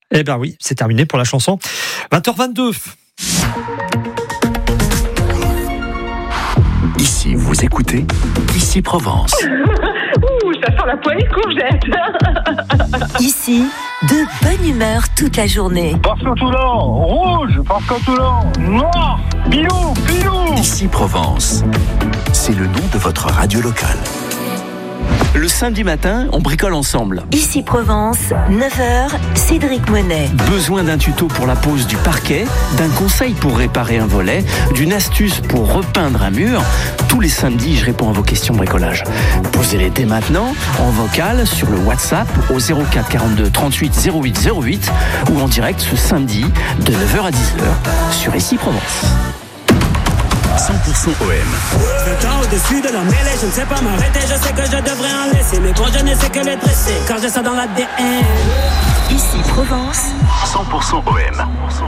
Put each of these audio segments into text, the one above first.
Eh bien oui, c'est terminé pour la chanson. 20h22. Ici, vous écoutez Ici Provence. Ouh, ça sent la poêlée de courgettes. Ici, de bonne humeur toute la journée. Parce que Toulon, rouge, parce que Toulon, noir, bilou, bilou. Ici Provence, c'est le nom de votre radio locale. Le samedi matin, on bricole ensemble. Ici Provence, 9h, Cédric Monet. Besoin d'un tuto pour la pose du parquet, d'un conseil pour réparer un volet, d'une astuce pour repeindre un mur. Tous les samedis, je réponds à vos questions bricolage. Posez-les dès maintenant, en vocal, sur le WhatsApp au 04 42 38 08 08 ou en direct ce samedi de 9h à 10h sur Ici Provence. 100% OM. Le temps au-dessus de la mêlée, je ne sais pas m'arrêter, je sais que je devrais en laisser, mais bon, je ne sais que les dresser, car j'ai ça dans l'ADN. Ici Provence, 100% OM.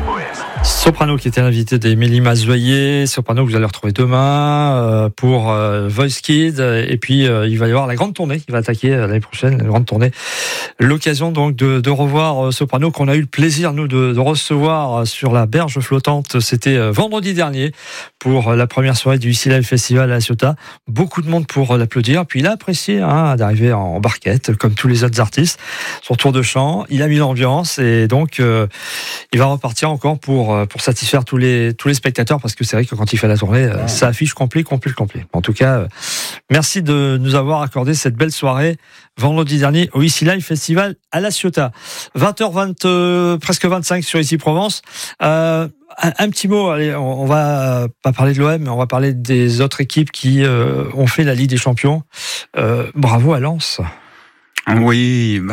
Soprano qui était l'invité d'Émilie Mazoyer, Soprano que vous allez retrouver demain pour Voice Kids, et puis il va y avoir la grande tournée qui va attaquer l'année prochaine, la grande tournée. L'occasion donc de revoir Soprano qu'on a eu le plaisir nous de recevoir sur la berge flottante. C'était vendredi dernier pour la première soirée du Ici Live Festival à La Ciotat. Beaucoup de monde pour l'applaudir, puis il a apprécié d'arriver en barquette comme tous les autres artistes. Son tour de chant, il a mis l'ambiance et donc il va repartir encore pour satisfaire tous les spectateurs, parce que c'est vrai que quand il fait la tournée, ça affiche complet. En tout cas, merci de nous avoir accordé cette belle soirée vendredi dernier au Ici Live Festival à La Ciotat. 20h20, presque 25 sur Ici Provence. Un petit mot, allez, on va pas parler de l'OM, mais on va parler des autres équipes qui ont fait la Ligue des Champions. Bravo à Lens. Oui,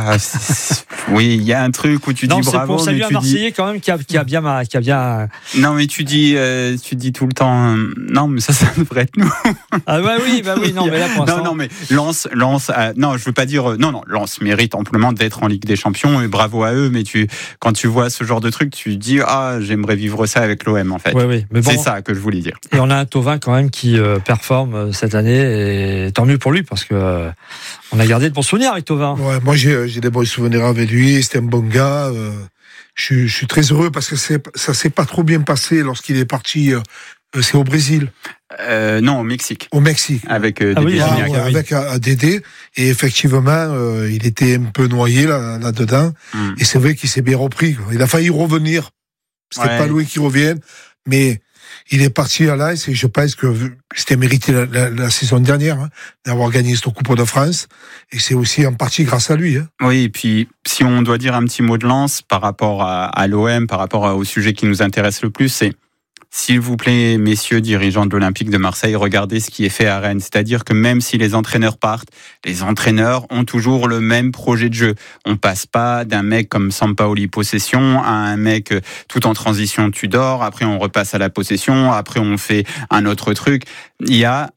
oui, il y a un truc où tu dis bravo, c'est pour saluer mais un tu Marseillais quand même qui a bien. Non, mais tu dis tout le temps. Non, mais ça devrait être nous. Ah oui, non, mais là pour l'instant. Non, mais Lens. Non, je veux pas dire. Non, Lens mérite amplement d'être en Ligue des Champions et bravo à eux. Mais quand tu vois ce genre de truc, tu dis j'aimerais vivre ça avec l'OM en fait. Oui, mais bon, c'est ça que je voulais dire. Et on a un Thauvin quand même qui performe cette année, et tant mieux pour lui parce que on a gardé de bons souvenirs avec Thauvin. Ouais, moi j'ai des bons souvenirs avec lui, c'était un bon gars. Je suis très heureux parce que ça s'est pas trop bien passé lorsqu'il est parti. C'est au Brésil. Non, au Mexique. Au Mexique. Avec Dédé Gignac. Avec Dédé. Et effectivement, il était un peu noyé là-dedans. Et c'est vrai qu'il s'est bien repris. Il a failli revenir. C'était pas lui qui revienne, mais il est parti à l'AS et je pense que c'était mérité la saison dernière d'avoir gagné cette Coupe de France, et c'est aussi en partie grâce à lui. Oui, et puis si on doit dire un petit mot de Lens par rapport à l'OM, par rapport au sujet qui nous intéresse le plus, c'est s'il vous plaît, messieurs dirigeants de l'Olympique de Marseille, regardez ce qui est fait à Rennes. C'est-à-dire que même si les entraîneurs partent, les entraîneurs ont toujours le même projet de jeu. On passe pas d'un mec comme Sampaoli possession à un mec tout en transition Tudor. Après, on repasse à la possession. Après, on fait un autre truc. Il y a